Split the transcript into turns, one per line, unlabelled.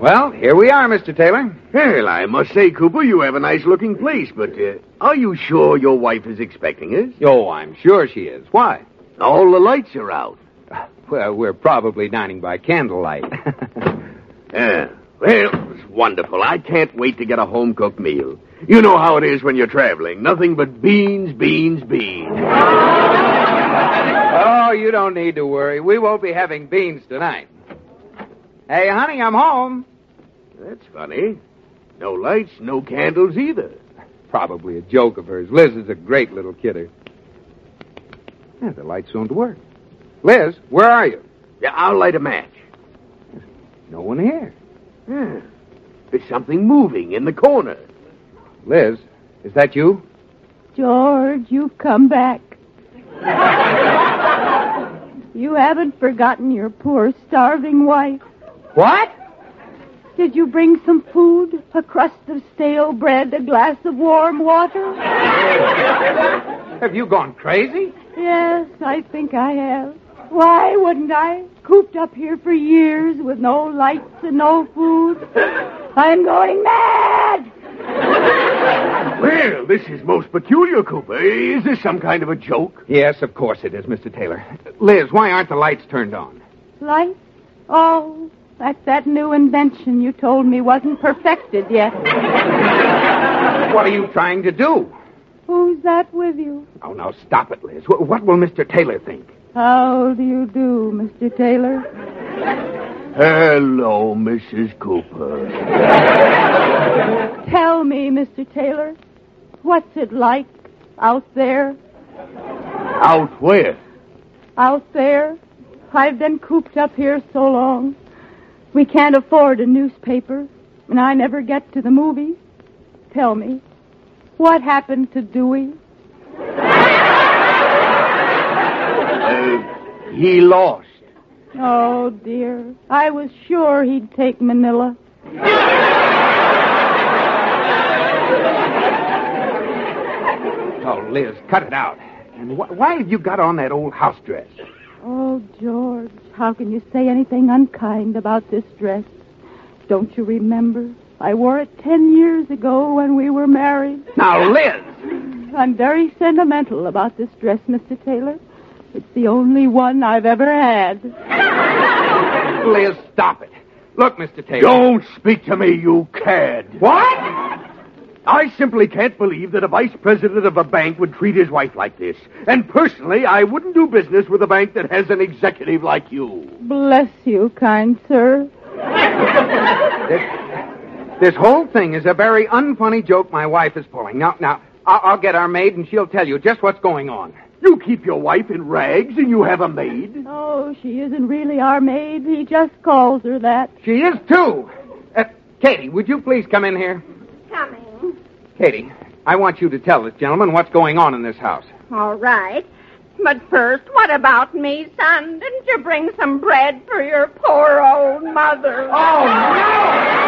Well, here we are, Mr. Taylor.
Well, I must say, Cooper, you have a nice-looking place, but are you sure your wife is expecting us?
Oh, I'm sure she is. Why?
All the lights are out.
Well, we're probably dining by candlelight.
Yeah. Well, it's wonderful. I can't wait to get a home-cooked meal. You know how it is when you're traveling. Nothing but beans, beans, beans.
Oh, you don't need to worry. We won't be having beans tonight. Hey, honey, I'm home.
That's funny. No lights, no candles either.
Probably a joke of hers. Liz is a great little kidder. Yeah, the lights don't work. Liz, where are you?
Yeah, I'll light a match.
No one here.
Yeah. There's something moving in the corner.
Liz, is that you?
George, you've come back. You haven't forgotten your poor, starving wife.
What?
Did you bring some food? A crust of stale bread, a glass of warm water?
Have you gone crazy?
Yes, I think I have. Why wouldn't I? Cooped up here for years with no lights and no food. I'm going mad!
Well, this is most peculiar, Cooper. Is this some kind of a joke?
Yes, of course it is, Mr. Taylor. Liz, why aren't the lights turned on?
Lights? Oh, that's that new invention you told me wasn't perfected yet.
What are you trying to do?
Who's that with you?
Oh, now stop it, Liz. What will Mr. Taylor think?
How do you do, Mr. Taylor?
Hello, Mrs. Cooper.
Tell me, Mr. Taylor, what's it like out there?
Out where?
Out there. I've been cooped up here so long. We can't afford a newspaper, and I never get to the movies. Tell me, what happened to Dewey?
He lost.
Oh, dear. I was sure he'd take Manila.
Oh, Liz, cut it out. And why have you got on that old house dress?
Oh, George, how can you say anything unkind about this dress? Don't you remember? I wore it 10 years ago when we were married.
Now, Liz!
I'm very sentimental about this dress, Mr. Taylor. It's the only one I've ever had.
Liz, stop it. Look, Mr. Taylor.
Don't speak to me, you cad.
What?
I simply can't believe that a vice president of a bank would treat his wife like this. And personally, I wouldn't do business with a bank that has an executive like you.
Bless you, kind sir.
This whole thing is a very unfunny joke my wife is pulling. Now, I'll get our maid and she'll tell you just what's going on.
You keep your wife in rags and you have a maid?
Oh, she isn't really our maid. He just calls her that.
She is, too. Katie, would you please come in here?
Coming.
Katie, I want you to tell this gentleman what's going on in this house.
All right. But first, what about me, son? Didn't you bring some bread for your poor old mother?
Oh, no!